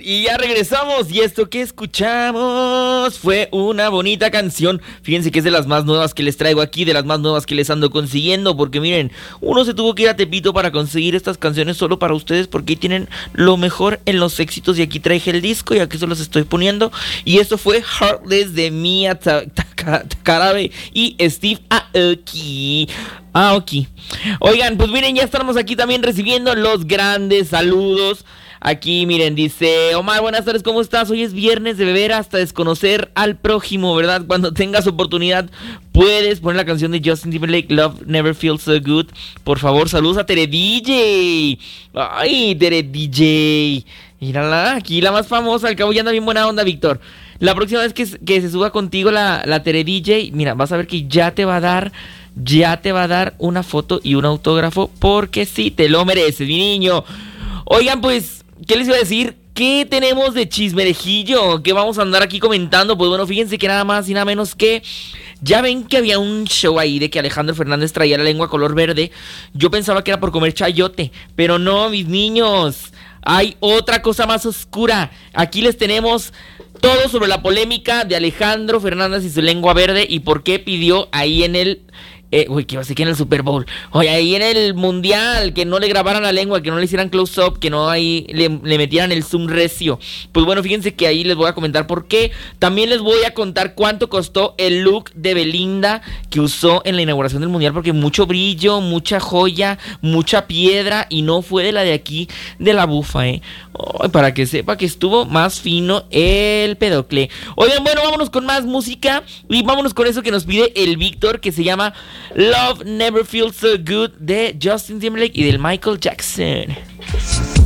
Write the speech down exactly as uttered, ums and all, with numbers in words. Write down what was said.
Y ya regresamos. Y esto que escuchamos fue una bonita canción. Fíjense que es de las más nuevas que les traigo aquí, de las más nuevas que les ando consiguiendo. Porque miren, uno se tuvo que ir a Tepito para conseguir estas canciones solo para ustedes, porque ahí tienen lo mejor en los éxitos. Y aquí traje el disco y aquí se los estoy poniendo. Y esto fue Heartless de Mia Takarabe y Steve Aoki. Aoki. Oigan, pues miren, ya estamos aquí también recibiendo los grandes saludos. Aquí, miren, dice Omar, buenas tardes, ¿cómo estás? Hoy es viernes de beber hasta desconocer al prójimo, ¿verdad? Cuando tengas oportunidad, puedes poner la canción de Justin Timberlake, Love Never Feels So Good. Por favor, saludos a Tere D J. Ay, Tere D J. Mírala, aquí la más famosa, al cabo ya anda bien buena onda, Víctor. La próxima vez que, que se suba contigo la, la Tere D J, mira, vas a ver que ya te va a dar... Ya te va a dar una foto y un autógrafo, porque sí, te lo mereces, mi niño. Oigan, pues, ¿qué les iba a decir? ¿Qué tenemos de chismerejillo? ¿Qué vamos a andar aquí comentando? Pues bueno, fíjense que nada más y nada menos que... Ya ven que había un show ahí de que Alejandro Fernández traía la lengua color verde. Yo pensaba que era por comer chayote, pero no, mis niños. Hay otra cosa más oscura. Aquí les tenemos... todo sobre la polémica de Alejandro Fernández y su lengua verde y por qué pidió ahí en el... Eh, uy, que va a ser que en el Super Bowl. Oye, ahí en el Mundial, que no le grabaran la lengua, que no le hicieran close-up, que no ahí le, le metieran el zoom recio. Pues bueno, fíjense que ahí les voy a comentar por qué. También les voy a contar cuánto costó el look de Belinda que usó en la inauguración del Mundial, porque mucho brillo, mucha joya, mucha piedra, y no fue de la de aquí, de la bufa, eh. Oh, para que sepa que estuvo más fino el pedocle. Oigan, bueno, vámonos con más música y vámonos con eso que nos pide el Víctor, que se llama Love Never Feels So Good de Justin Timberlake y del Michael Jackson.